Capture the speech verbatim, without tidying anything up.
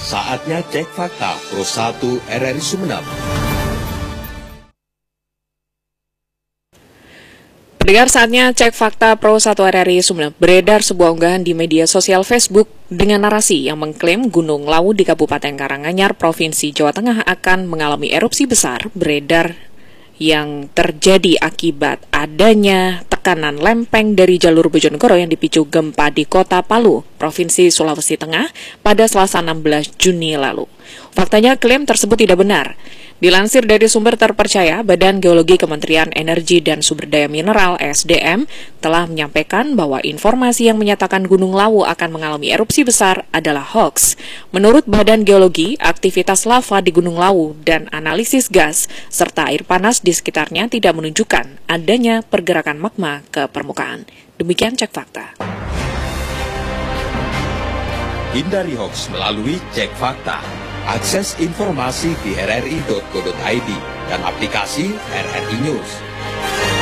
Saatnya cek fakta Pro satu R R I Sumeneb. Pendengar, saatnya cek fakta Pro satu R R I Sumeneb. Beredar sebuah unggahan di media sosial Facebook dengan narasi yang mengklaim Gunung Lawu di Kabupaten Karanganyar, Provinsi Jawa Tengah akan mengalami erupsi besar. Beredar yang terjadi akibat adanya tekanan lempeng dari jalur Bojonegoro yang dipicu gempa di Kota Palu, Provinsi Sulawesi Tengah pada Selasa enam belas Juni lalu. Faktanya, klaim tersebut tidak benar. Dilansir dari sumber terpercaya, Badan Geologi Kementerian Energi dan Sumber Daya Mineral S D M telah menyampaikan bahwa informasi yang menyatakan Gunung Lawu akan mengalami erupsi besar adalah hoax. Menurut Badan Geologi, aktivitas lava di Gunung Lawu dan analisis gas serta air panas di sekitarnya tidak menunjukkan adanya pergerakan magma ke permukaan. Demikian cek fakta. Hindari hoax melalui cek fakta. Akses informasi di r r i titik co titik i d dan aplikasi R R I News.